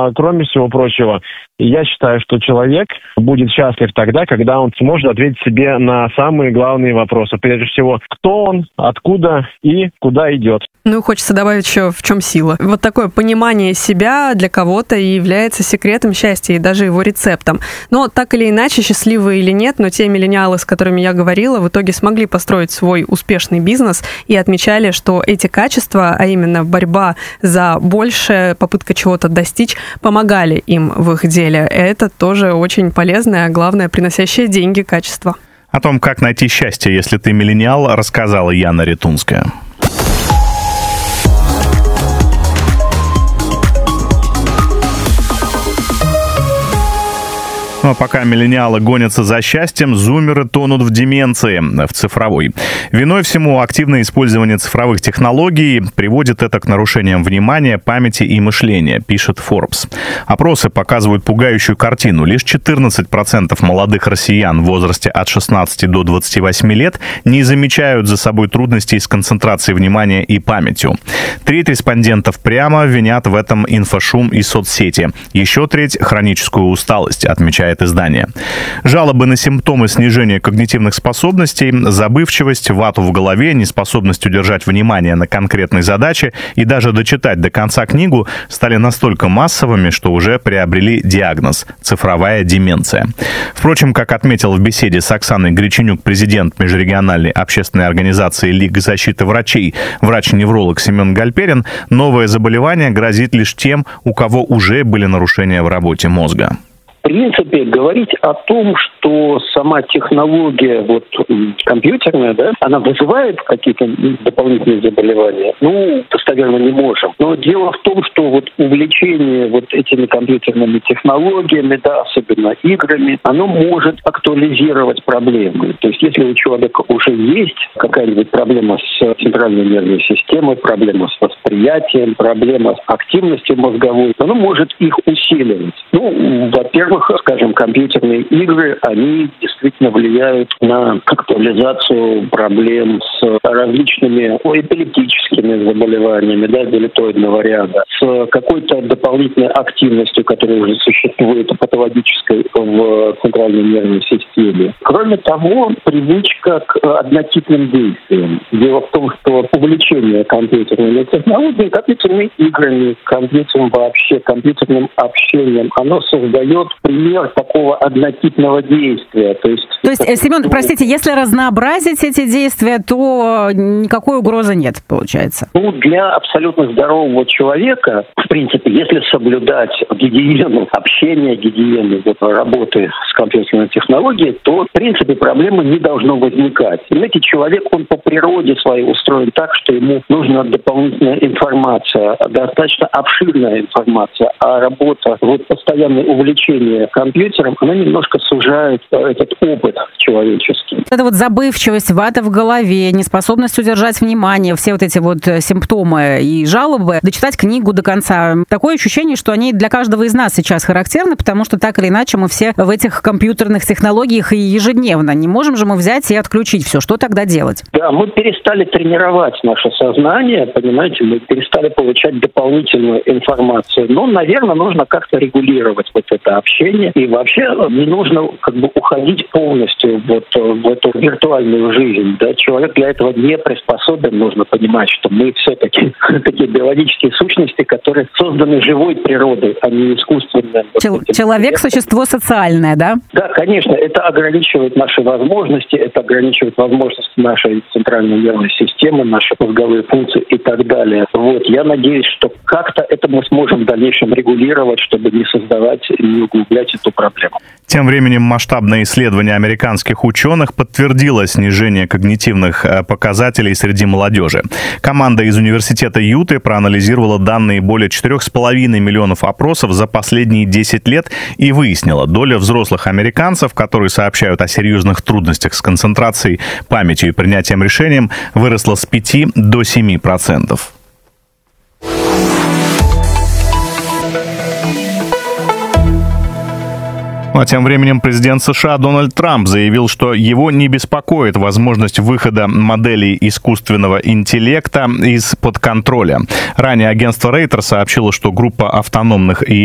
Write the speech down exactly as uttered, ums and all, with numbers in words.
Но, кроме всего прочего, я считаю, что человек будет счастлив тогда, когда он сможет ответить себе на самые главные вопросы. Прежде всего, кто он, откуда и куда идет. Ну, хочется добавить еще, в чем сила. Вот такое понимание себя для кого-то и является секретом счастья, и даже его рецептом. Но так или иначе, счастливые или нет, но те миллениалы, с которыми я говорила, в итоге смогли построить свой успешный бизнес и отмечали, что эти качества, а именно борьба за большее, попытка чего-то достичь, помогали им в их деле. Это тоже очень полезное, а главное, приносящее деньги качество. О том, как найти счастье, если ты миллениал, рассказала Яна Ретунская. Ну, а пока миллениалы гонятся за счастьем, зумеры тонут в деменции, в цифровой. Виной всему активное использование цифровых технологий приводит это к нарушениям внимания, памяти и мышления, пишет Forbes. Опросы показывают пугающую картину. Лишь четырнадцать процентов молодых россиян в возрасте от шестнадцати до двадцати восьми лет не замечают за собой трудностей с концентрацией внимания и памятью. Треть респондентов прямо винят в этом инфошум и соцсети. Еще треть — хроническую усталость, отмечает издание. Жалобы на симптомы снижения когнитивных способностей, забывчивость, вату в голове, неспособность удержать внимание на конкретной задаче и даже дочитать до конца книгу стали настолько массовыми, что уже приобрели диагноз – цифровая деменция. Впрочем, как отметил в беседе с Оксаной Греченюк президент межрегиональной общественной организации Лига защиты врачей, врач-невролог Семен Гальперин, новое заболевание грозит лишь тем, у кого уже были нарушения в работе мозга. В принципе, говорить о том, что сама технология вот, компьютерная, да, она вызывает какие-то дополнительные заболевания, ну, достоверно не можем. Но дело в том, что вот увлечение вот этими компьютерными технологиями, да, особенно играми, оно может актуализировать проблемы. То есть, если у человека уже есть какая-нибудь проблема с центральной нервной системой, проблема с восприятием, проблема с активностью мозговой, оно может их усиливать. Ну, во-первых, скажем, компьютерные игры, они действительно влияют на актуализацию проблем с различными эпилептическими заболеваниями, да, делетоидного ряда, с какой-то дополнительной активностью, которая уже существует, патологической в центральной нервной системе. Кроме того, привычка к однотипным действиям. Дело в том, что увлечение компьютерными технологиями, компьютерными играми, компьютером вообще, компьютерным общением, оно создает пример такого однотипного действия. То есть, то есть Семен, простите, если разнообразить эти действия, то никакой угрозы нет, получается? Ну, для абсолютно здорового человека, в принципе, если соблюдать гигиену общения, гигиену вот, работы с компьютерной технологией, то, в принципе, проблемы не должно возникать. Понимаете, человек, он по природе своей устроен так, что ему нужна дополнительная информация, достаточно обширная информация, а работа, вот постоянное увлечение компьютером, она немножко сужает этот опыт человеческий. Это вот забывчивость, вата в голове, неспособность удержать внимание, все вот эти вот симптомы и жалобы, дочитать книгу до конца. Такое ощущение, что они для каждого из нас сейчас характерны, потому что так или иначе мы все в этих компьютерных технологиях и ежедневно. Не можем же мы взять и отключить все. Что тогда делать? Да, мы перестали тренировать наше сознание, понимаете, мы перестали получать дополнительную информацию. Но, наверное, нужно как-то регулировать вот это общение. И вообще не нужно как бы уходить полностью вот в эту виртуальную жизнь. Да? Человек для этого не приспособен. Нужно понимать, что мы все-таки такие биологические сущности, которые созданы живой природой, а не искусственной. Чел- человек – существо социальное, да? Да, конечно. Это ограничивает наши возможности, это ограничивает возможности нашей центральной нервной системы, наши мозговые функции и так далее. Вот. Я надеюсь, что как-то это мы сможем в дальнейшем регулировать, чтобы не создавать и не углублять эту проблему. Тем временем масштабное исследование американских ученых подтвердило снижение когнитивных показателей среди молодежи. Команда из университета Юты проанализировала данные более четырех с половиной миллионов опросов за последние десять лет и выяснила, доля взрослых американцев, которые сообщают о серьезных трудностях с концентрацией, памятью и принятием решений, выросла с пяти до семи процентов. А тем временем президент США Дональд Трамп заявил, что его не беспокоит возможность выхода моделей искусственного интеллекта из-под контроля. Ранее агентство Рейтер сообщило, что группа автономных и